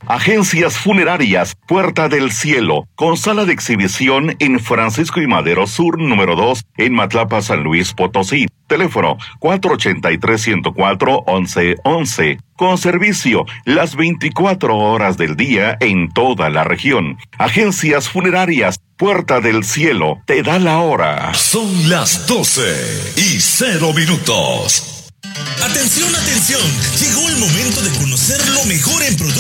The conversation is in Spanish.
Agencias Funerarias Puerta del Cielo, con sala de exhibición en Francisco y Madero Sur, número 2, en Matlapa, San Luis Potosí. Teléfono 483-104-1111. Con servicio las 24 horas del día en toda la región. Agencias Funerarias Puerta del Cielo, te da la hora. Son las 12:00. Atención, atención. Llegó el momento de conocer lo mejor en productos